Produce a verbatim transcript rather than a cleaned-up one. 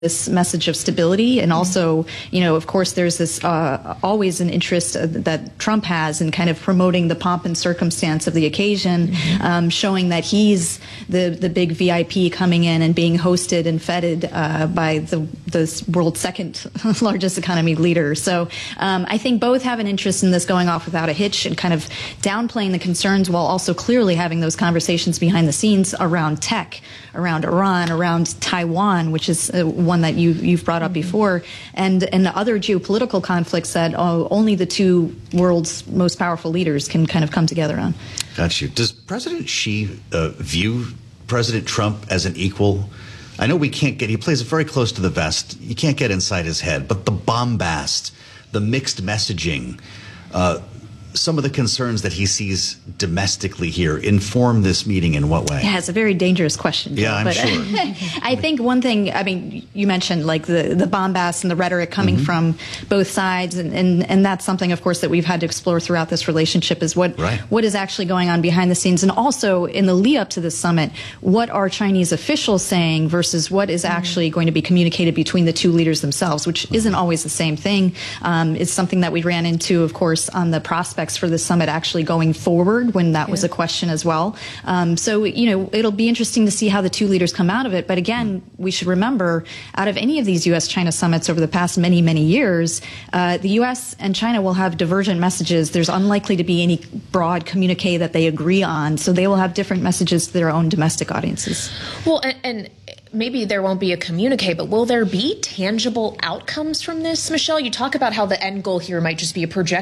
this message of stability, and also, you know, of course, there's this uh, always an interest uh, that Trump has in kind of promoting the pomp and circumstance of the occasion, mm-hmm. um, showing that he's the the big V I P coming in and being hosted and feted uh, by the the world's second largest economy leader. So um, I think both have an interest in this going off without a hitch and kind of downplaying the concerns while also clearly having those conversations behind the scenes around tech, around Iran, around Taiwan, which is uh, one that you, you've brought up before, and, and other geopolitical conflicts that uh, only the two world's most powerful leaders can kind of come together on. Got you. Does President Xi uh, view President Trump as an equal? I know we can't get, he plays it very close to the vest. You can't get inside his head, but the bombast, the mixed messaging, uh, some of the concerns that he sees domestically here inform this meeting in what way? Yeah, it's a very dangerous question. Yeah, I'm but sure. I think one thing, I mean, you mentioned like the, the bombast and the rhetoric coming mm-hmm. from both sides, and, and, and that's something, of course, that we've had to explore throughout this relationship is what right. what is actually going on behind the scenes, and also in the lead up to this summit, what are Chinese officials saying versus what is mm-hmm. actually going to be communicated between the two leaders themselves, which mm-hmm. isn't always the same thing. Um, it's something that we ran into, of course, on the prospects for the summit actually going forward when that yeah. was a question as well. Um, so, you know, it'll be interesting to see how the two leaders come out of it. But again, we should remember, out of any of these U S China summits over the past many, many years, uh, the U S and China will have divergent messages. There's unlikely to be any broad communique that they agree on. So they will have different messages to their own domestic audiences. Well, and, and maybe there won't be a communique, but will there be tangible outcomes from this, Michelle? You talk about how the end goal here might just be a projection